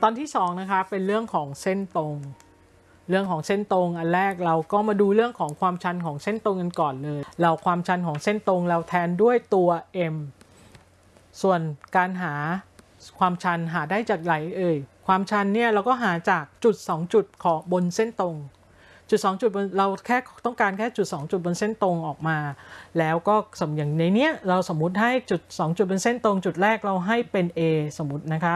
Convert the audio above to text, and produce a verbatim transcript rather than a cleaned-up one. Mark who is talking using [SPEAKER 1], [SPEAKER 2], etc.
[SPEAKER 1] ตอนที่สองนะคะเป็นเรื่องของเส้นตรงเรื่องของเส้นตรงอันแรกเราก็มาดูเรื่องของความชันของเส้นตรงกันก่อนเลยเราความชันของเส้นตรงเราแทนด้วยตัว m ส่วนการหาความชันหาได้จากไหนเอ่ยความชันเนี่ยเราก็หาจากจุดสองจุดของบนเส้นตรงจุดสองจุดเราแค่ต้องการแค่จุดสองจุดบนเส้นตรงออกมาแล้วก็สมอย่างในเนี้ยเราสมมุติให้จุดสองจุดบนเส้นตรงจุดแรกเราให้เป็น a สมมุตินะคะ